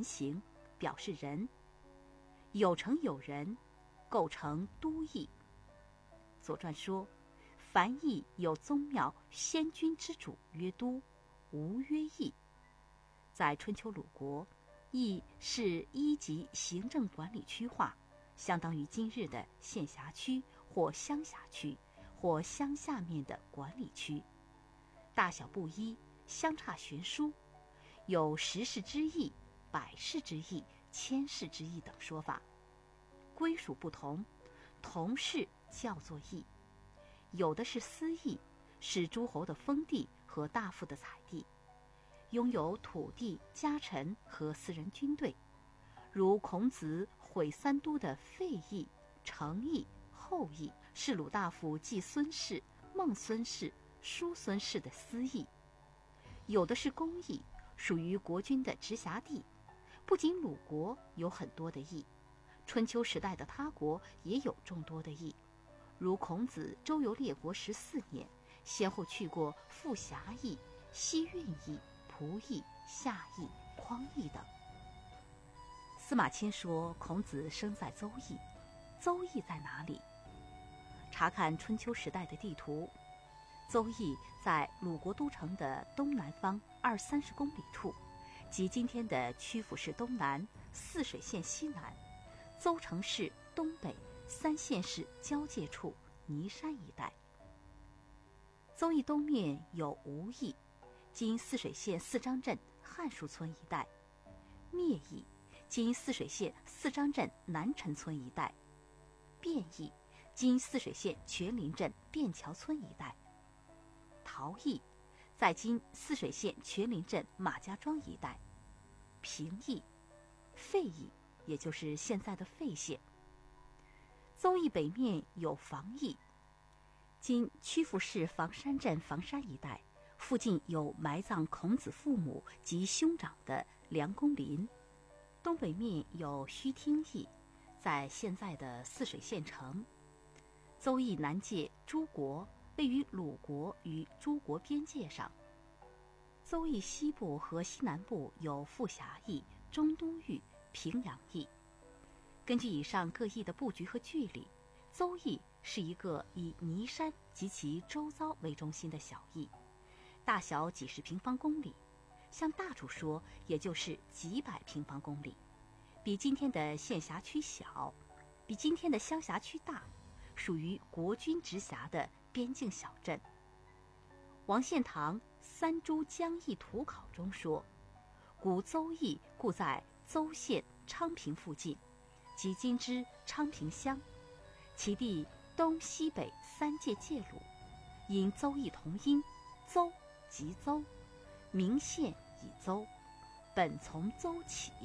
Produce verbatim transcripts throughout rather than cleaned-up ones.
人形，表示人。有城有人，构成都邑。左传说，凡邑有宗庙先君之主曰都，无曰邑。在春秋鲁国，邑是一级行政管理区划，相当于今日的县辖区或乡辖区或乡下面的管理区，大小不一，相差悬殊，有十世之邑、百世之邑、千世之邑等说法。归属不同，同氏叫做邑。有的是私邑，是诸侯的封地和大夫的采地，拥有土地、家臣和私人军队，如孔子毁三都的费邑、成邑、后邑，是鲁大夫季孙氏、孟孙氏、叔孙氏的私邑。有的是公邑，属于国君的直辖地。不仅鲁国有很多的邑，春秋时代的他国也有众多的邑，如孔子周游列国十四年，先后去过富峡邑、西苑邑、蒲邑、夏邑、匡邑等。司马迁说孔子生在邹邑，邹邑在哪里？查看春秋时代的地图，邹邑在鲁国都城的东南方二三十公里处，即今天的曲阜市东南、泗水县西南、邹城市东北三县市交界处尼山一带。邹邑东面有吴邑，今泗水县四张镇汉树村一带；灭邑，今泗水县四张镇南陈村一带；卞邑，今泗水县全林镇便桥村一带；陶邑，在今泗水县全林镇马家庄一带；平邑、费邑，也就是现在的费县。邹邑北面有房邑，今曲阜市房山镇房山一带，附近有埋葬孔子父母及兄长的梁公陵。东北面有须听邑，在现在的泗水县城。邹邑南界诸国，位于鲁国与诸国边界上。邹邑西部和西南部有富峡邑、中都邑、平阳邑。根据以上各邑的布局和距离，邹邑是一个以尼山及其周遭为中心的小邑，大小几十平方公里，向大处说也就是几百平方公里，比今天的县辖区小，比今天的乡辖区大，属于国君直辖的边境小镇。王献堂《三株江邑图考》中说，古邹邑故在邹县昌平附近，即今之昌平乡，其地东西北三界界鲁，因邹邑同音，邹即邹，名县以邹，本从邹起。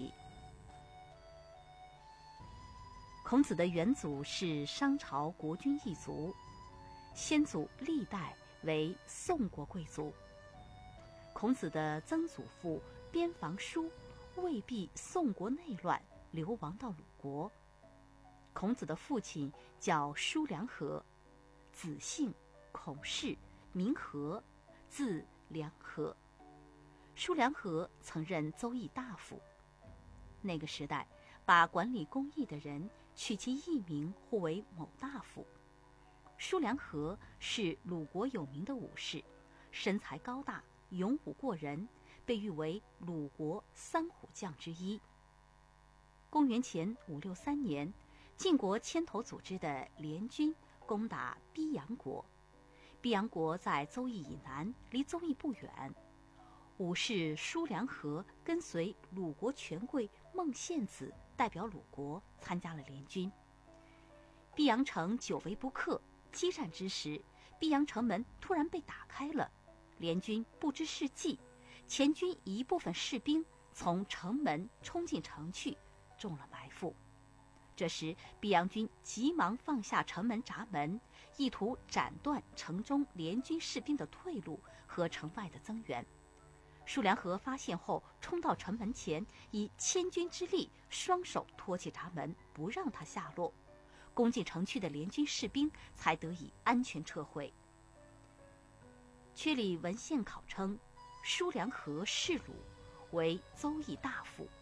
孔子的远祖是商朝国君一族，先祖历代为宋国贵族。孔子的曾祖父边防叔为避宋国内乱，流亡到鲁国。孔子的父亲叫叔梁纥，子姓孔氏，名和，字梁和。叔梁纥曾任邹邑大夫。那个时代，把管理公邑的人取其艺名或为某大夫。叔梁纥是鲁国有名的武士，身材高大，勇武过人，被誉为鲁国三虎将之一。公元前五六三年，晋国牵头组织的联军攻打邳阳国。邳阳国在邹邑以南，离邹邑不远。武士叔梁纥跟随鲁国权贵孟献子代表鲁国参加了联军。邳阳城久围不克，激战之时，邳阳城门突然被打开了，联军不知是计，前军一部分士兵从城门冲进城去，中了埋伏。这时邳阳军急忙放下城门闸门，意图斩断城中联军士兵的退路和城外的增援。叔梁纥发现后，冲到城门前，以千钧之力双手托起闸门，不让他下落。攻进城区的联军士兵才得以安全撤回。阙里文献考称，叔梁纥是鲁，为邹邑大夫，